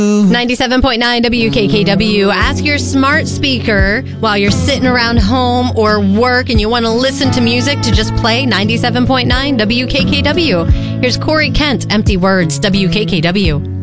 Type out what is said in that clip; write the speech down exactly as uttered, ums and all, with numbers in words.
ninety-seven point nine W K K W. Ask your smart speaker while you're sitting around home or work and you want to listen to music to just play ninety-seven point nine W K K W. Here's Corey Kent, Empty Words, W K K W.